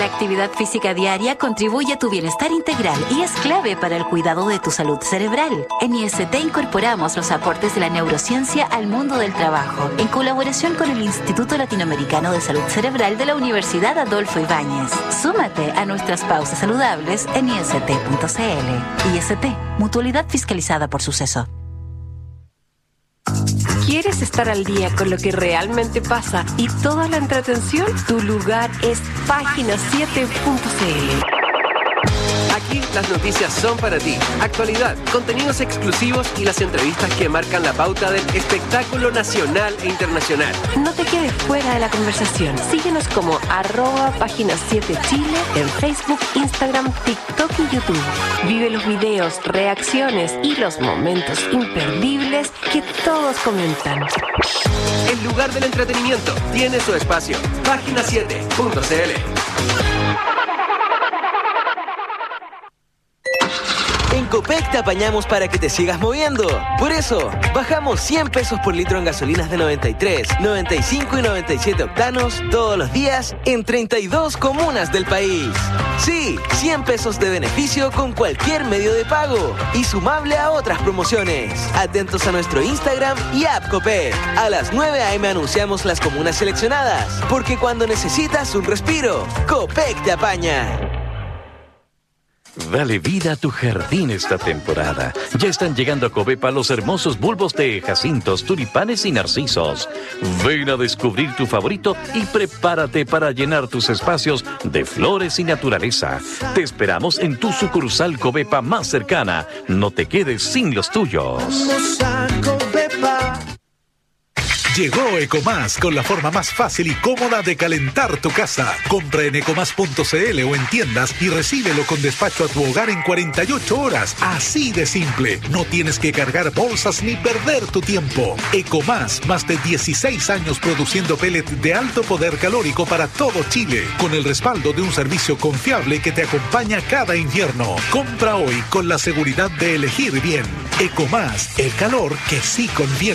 La actividad física diaria contribuye a tu bienestar integral y es clave para el cuidado de tu salud cerebral. En IST incorporamos los aportes de la neurociencia al mundo del trabajo, en colaboración con el Instituto Latinoamericano de Salud Cerebral de la Universidad Adolfo Ibáñez. Súmate a nuestras pausas saludables en ist.cl. IST, mutualidad fiscalizada por Suceso. ¿Quieres estar al día con lo que realmente pasa y toda la entretención? Tu lugar es página7.cl. Aquí las noticias son para ti. Actualidad, contenidos exclusivos y las entrevistas que marcan la pauta del espectáculo nacional e internacional. No te quedes fuera de la conversación. Síguenos como @página7chile en Facebook, Instagram, TikTok y YouTube. Vive los videos, reacciones y los momentos imperdibles que todos comentan. El lugar del entretenimiento tiene su espacio. Página7.cl. En Copec te apañamos para que te sigas moviendo. Por eso, bajamos 100 pesos por litro en gasolinas de 93, 95 y 97 octanos todos los días en 32 comunas del país. Sí, 100 pesos de beneficio con cualquier medio de pago y sumable a otras promociones. Atentos a nuestro Instagram y app Copec. A las 9 a.m. anunciamos las comunas seleccionadas, porque cuando necesitas un respiro, Copec te apaña. Dale vida a tu jardín esta temporada. Ya están llegando a Covepa los hermosos bulbos de jacintos, tulipanes y narcisos. Ven a descubrir tu favorito y prepárate para llenar tus espacios de flores y naturaleza. Te esperamos en tu sucursal Covepa más cercana. No te quedes sin los tuyos. Vamos a Covepa. Llegó Ecomás con la forma más fácil y cómoda de calentar tu casa. Compra en ecomás.cl o en tiendas y recíbelo con despacho a tu hogar en 48 horas. Así de simple. No tienes que cargar bolsas ni perder tu tiempo. Ecomás, más de 16 años produciendo pellet de alto poder calórico para todo Chile, con el respaldo de un servicio confiable que te acompaña cada invierno. Compra hoy con la seguridad de elegir bien. Ecomás, el calor que sí conviene.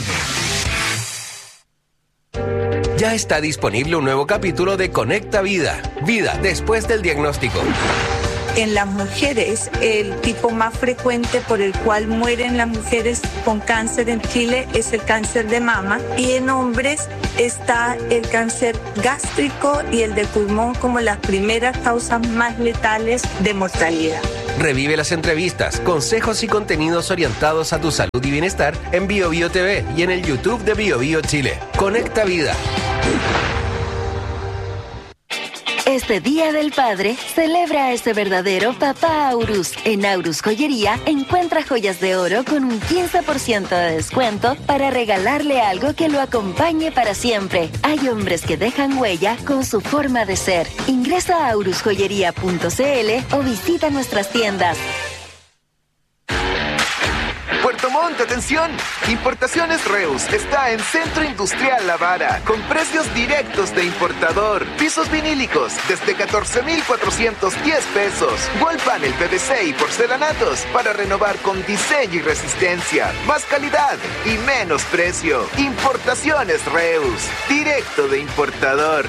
Ya está disponible un nuevo capítulo de Conecta Vida. Vida después del diagnóstico. En las mujeres, el tipo más frecuente por el cual mueren las mujeres con cáncer en Chile es el cáncer de mama, y en hombres está el cáncer gástrico y el de pulmón como las primeras causas más letales de mortalidad. Revive las entrevistas, consejos y contenidos orientados a tu salud y bienestar en BioBio TV y en el YouTube de BioBio Chile. Conecta Vida. Este Día del Padre, celebra a ese verdadero papá Aurus. En Aurus Joyería, encuentra joyas de oro con un 15% de descuento para regalarle algo que lo acompañe para siempre. Hay hombres que dejan huella con su forma de ser. Ingresa a aurusjoyería.cl o visita nuestras tiendas. Puerto Montt, atención. Importaciones Reus está en Centro Industrial La Vara, con precios directos de importador. Pisos vinílicos desde 14,410 pesos. Wall panel PVC y porcelanatos para renovar con diseño y resistencia. Más calidad y menos precio. Importaciones Reus, directo de importador.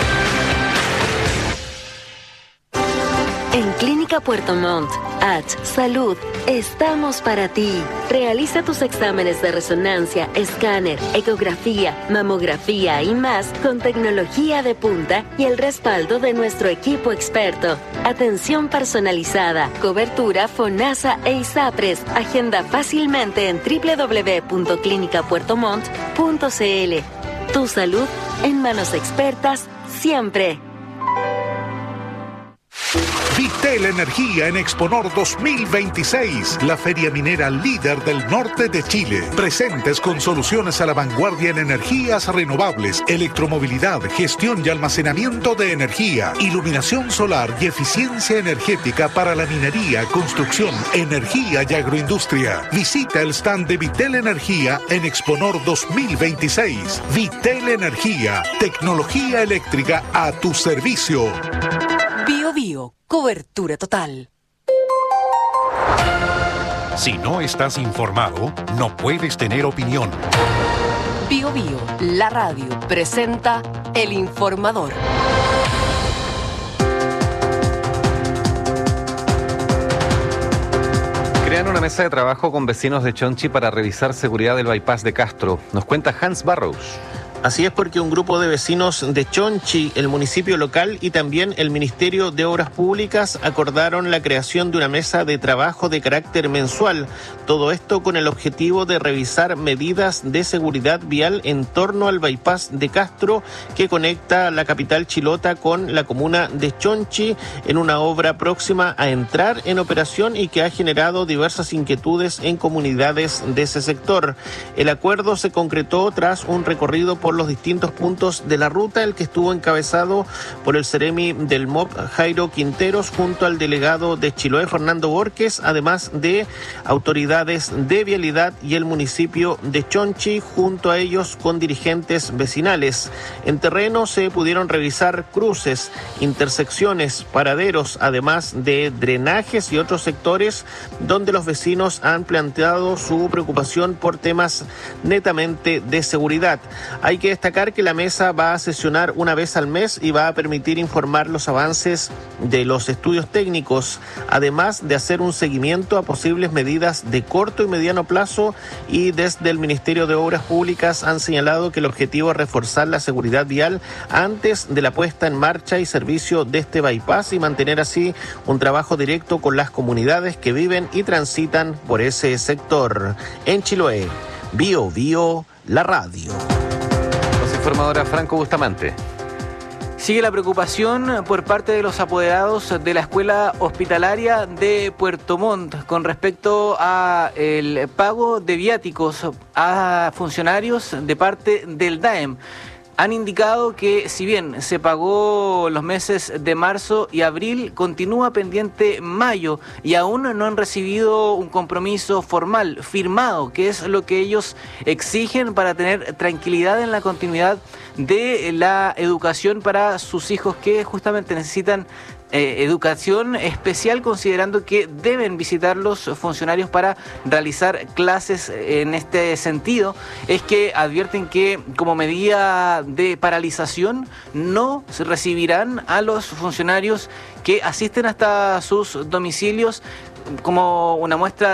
En Clínica Puerto Montt, Salud, estamos para ti. Realiza tus exámenes de resonancia, escáner, ecografía, mamografía y más con tecnología de punta y el respaldo de nuestro equipo experto. Atención personalizada, cobertura FONASA e ISAPRES. Agenda fácilmente en www.clinicapuertomont.cl. Tu salud en manos expertas siempre. Vitel Energía en Exponor 2026, la feria minera líder del norte de Chile. Presentes con soluciones a la vanguardia en energías renovables, electromovilidad, gestión y almacenamiento de energía, iluminación solar y eficiencia energética para la minería, construcción, energía y agroindustria. Visita el stand de Vitel Energía en Exponor 2026. Vitel Energía, tecnología eléctrica a tu servicio. Bio Bio, cobertura total. Si no estás informado, no puedes tener opinión. Bio Bio, la radio, presenta El Informador. mesa de trabajo con vecinos de Chonchi para revisar seguridad del bypass de Castro. Nos cuenta Hans Barrows. Así es, porque un grupo de vecinos de Chonchi, el municipio local y también el Ministerio de Obras Públicas acordaron la creación de una mesa de trabajo de carácter mensual. Todo esto con el objetivo de revisar medidas de seguridad vial en torno al bypass de Castro que conecta la capital chilota con la comuna de Chonchi en una obra próxima a entrar en operación y que ha generado diversas inquietudes en comunidades de ese sector. El acuerdo se concretó tras un recorrido por los distintos puntos de la ruta, el que estuvo encabezado por el seremi del MOP Jairo Quinteros junto al delegado de Chiloé Fernando Borges, además de autoridades de vialidad y el municipio de Chonchi, junto a ellos con dirigentes vecinales. En terreno se pudieron revisar cruces, intersecciones, paraderos, además de drenajes y otros sectores donde los vecinos han planteado su preocupación por temas netamente de seguridad. Hay que destacar que la mesa va a sesionar una vez al mes y va a permitir informar los avances de los estudios técnicos, además de hacer un seguimiento a posibles medidas de corto y mediano plazo, y desde el Ministerio de Obras Públicas han señalado que el objetivo es reforzar la seguridad vial antes de la puesta en marcha y servicio de este bypass y mantener así un trabajo directo con las comunidades que viven y transitan por ese sector. En Chiloé, Bio Bio, la radio. Informadora Franco Bustamante. Sigue la preocupación por parte de los apoderados de la Escuela Hospitalaria de Puerto Montt con respecto a el pago de viáticos a funcionarios de parte del DAEM. Han indicado que si bien se pagó los meses de marzo y abril, continúa pendiente mayo y aún no han recibido un compromiso formal, firmado, que es lo que ellos exigen para tener tranquilidad en la continuidad de la educación para sus hijos que justamente necesitan educación especial, considerando que deben visitar los funcionarios para realizar clases. En este sentido es que advierten que como medida de paralización no se recibirán a los funcionarios que asisten hasta sus domicilios como una muestra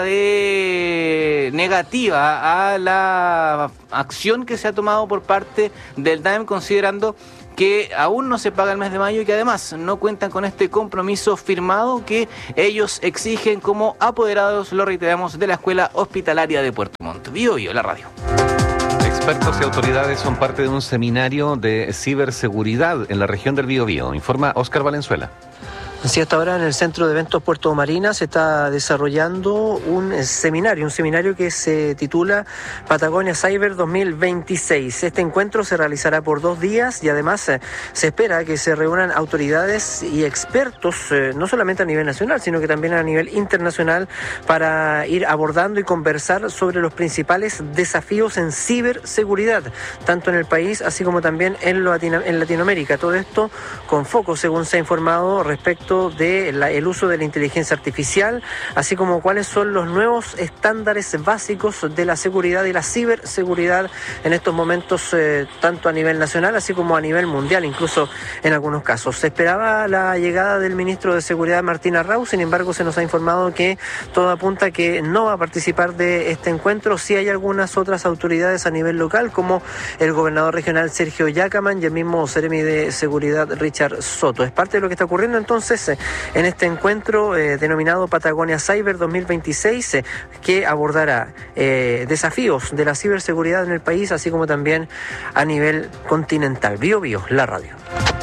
de negativa a la acción que se ha tomado por parte del DAEM, considerando que aún no se paga el mes de mayo y que además no cuentan con este compromiso firmado que ellos exigen como apoderados, lo reiteramos, de la Escuela Hospitalaria de Puerto Montt. Bio Bio, la radio. Expertos y autoridades son parte de un seminario de ciberseguridad en la región del Biobío, informa Óscar Valenzuela. Así, hasta ahora en el Centro de Eventos Puerto Marina se está desarrollando un seminario que se titula Patagonia Cyber 2026. Este encuentro se realizará por 2 días y además se espera que se reúnan autoridades y expertos, no solamente a nivel nacional, sino que también a nivel internacional, para ir abordando y conversar sobre los principales desafíos en ciberseguridad, tanto en el país así como también en Latinoamérica. Todo esto con foco, según se ha informado, respecto del uso de la inteligencia artificial, así como cuáles son los nuevos estándares básicos de la seguridad y la ciberseguridad en estos momentos, tanto a nivel nacional así como a nivel mundial, incluso en algunos casos. Se esperaba la llegada del ministro de Seguridad, Martín Arrau, sin embargo se nos ha informado que todo apunta a que no va a participar de este encuentro. Sí hay algunas otras autoridades a nivel local, como el gobernador regional Sergio Yacaman y el mismo seremi de Seguridad Richard Soto. Es parte de lo que está ocurriendo entonces en este encuentro denominado Patagonia Cyber 2026, que abordará desafíos de la ciberseguridad en el país, así como también a nivel continental. Bio Bio, la radio.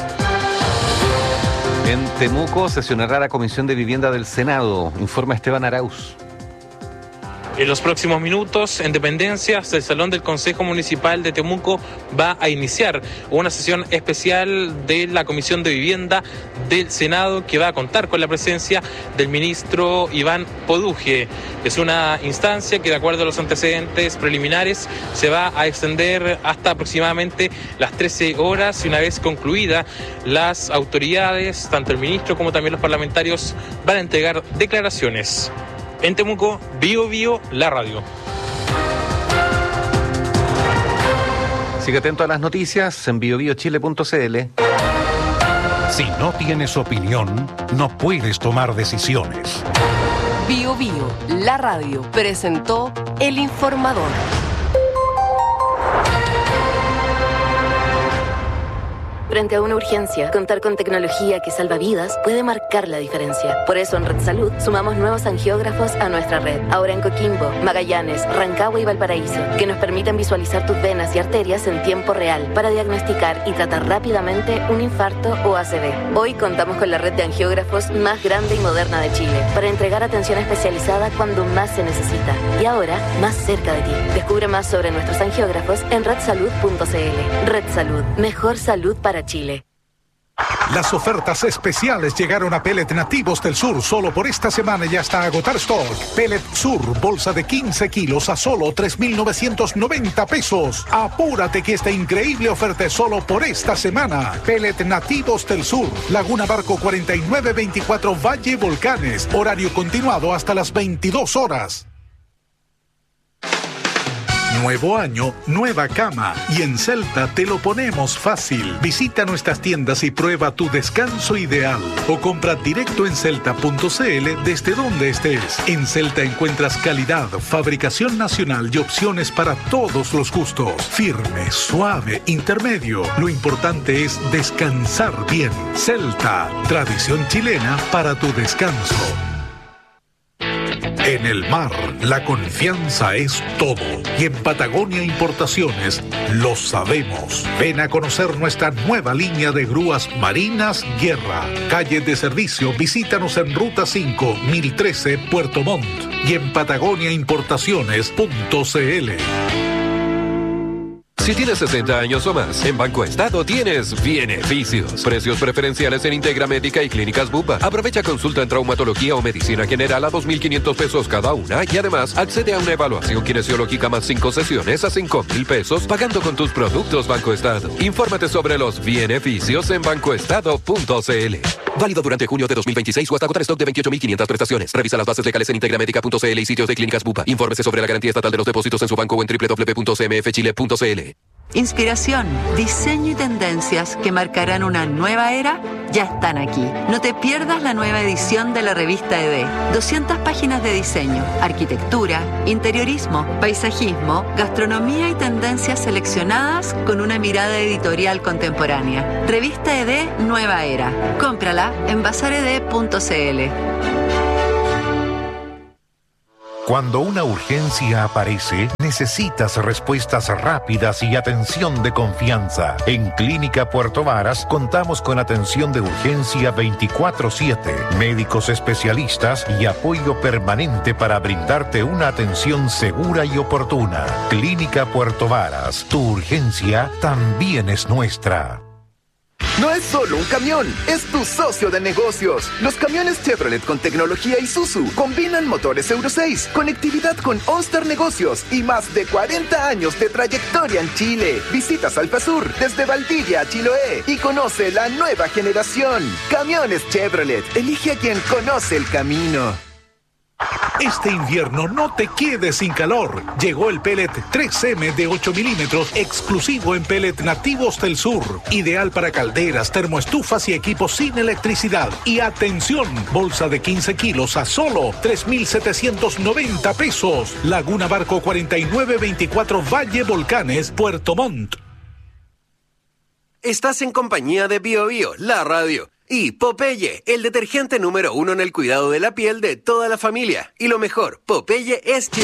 En Temuco sesionará la Comisión de Vivienda del Senado, informa Esteban Arauz. En los próximos minutos, en dependencias del Salón del Consejo Municipal de Temuco va a iniciar una sesión especial de la Comisión de Vivienda del Senado, que va a contar con la presencia del ministro Iván Poduje. Es una instancia que, de acuerdo a los antecedentes preliminares, se va a extender hasta aproximadamente las 13 horas y una vez concluida, las autoridades, tanto el ministro como también los parlamentarios, van a entregar declaraciones. En Temuco, Bio Bio, la radio. Sigue atento a las noticias en biobiochile.cl. Si no tienes opinión, no puedes tomar decisiones. Bio Bio, la radio, presentó El Informador. Frente a una urgencia, contar con tecnología que salva vidas puede marcar la diferencia. Por eso en Red Salud sumamos nuevos angiógrafos a nuestra red. Ahora en Coquimbo, Magallanes, Rancagua y Valparaíso, que nos permiten visualizar tus venas y arterias en tiempo real para diagnosticar y tratar rápidamente un infarto o ACV. Hoy contamos con la red de angiógrafos más grande y moderna de Chile para entregar atención especializada cuando más se necesita. Y ahora, más cerca de ti. Descubre más sobre nuestros angiógrafos en redsalud.cl. Red Salud. Mejor salud para Chile. Las ofertas especiales llegaron a Pellet Nativos del Sur. Solo por esta semana ya está a agotar stock. Pellet Sur, bolsa de 15 kilos a solo 3,990 pesos. Apúrate que esta increíble oferta es solo por esta semana. Pellet Nativos del Sur, Laguna Barco 4924 Valle Volcanes. Horario continuado hasta las 22 horas. Nuevo año, nueva cama. Y en Celta te lo ponemos fácil. Visita nuestras tiendas y prueba tu descanso ideal. O compra directo en celta.cl desde donde estés. En Celta encuentras calidad, fabricación nacional y opciones para todos los gustos. Firme, suave, intermedio. Lo importante es descansar bien. Celta, tradición chilena para tu descanso. En el mar, la confianza es todo. Y en Patagonia Importaciones lo sabemos. Ven a conocer nuestra nueva línea de grúas marinas Guerra. Calle de servicio, visítanos en Ruta 5, 1013, Puerto Montt. Y en patagoniaimportaciones.cl. Si tienes 60 años o más, en Banco Estado tienes beneficios. Precios preferenciales en Integra Médica y Clínicas Bupa. Aprovecha consulta en traumatología o medicina general a 2.500 pesos cada una y además accede a una evaluación kinesiológica más 5 sesiones a 5.000 pesos pagando con tus productos Banco Estado. Infórmate sobre los beneficios en bancoestado.cl. Válido durante junio de 2026 o hasta agotar stock de 28.500 prestaciones. Revisa las bases legales en integramedica.cl y sitios de Clínicas Bupa. Infórmese sobre la garantía estatal de los depósitos en su banco o en www.cmfchile.cl. Inspiración, diseño y tendencias que marcarán una nueva era ya están aquí. No te pierdas la nueva edición de la revista ED. 200 páginas de diseño, arquitectura, interiorismo, paisajismo, gastronomía y tendencias seleccionadas con una mirada editorial contemporánea. Revista ED Nueva Era. Cómprala en bazared.cl. Cuando una urgencia aparece, necesitas respuestas rápidas y atención de confianza. En Clínica Puerto Varas contamos con atención de urgencia 24/7, médicos especialistas y apoyo permanente para brindarte una atención segura y oportuna. Clínica Puerto Varas, tu urgencia también es nuestra. No es solo un camión, es tu socio de negocios. Los camiones Chevrolet con tecnología Isuzu combinan motores Euro 6, conectividad con OnStar Negocios y más de 40 años de trayectoria en Chile. Visita Salfasur desde Valdivia a Chiloé y conoce la nueva generación. Camiones Chevrolet, elige a quien conoce el camino. Este invierno no te quedes sin calor. Llegó el pellet 3M de 8 milímetros exclusivo en Pellet Nativos del Sur. Ideal para calderas, termoestufas y equipos sin electricidad. Y atención, bolsa de 15 kilos a solo 3,790 pesos. Laguna Barco 4924 Valle Volcanes, Puerto Montt. Estás en compañía de Bio Bio, la radio. Y Popeye, el detergente número 1 en el cuidado de la piel de toda la familia. Y lo mejor, Popeye es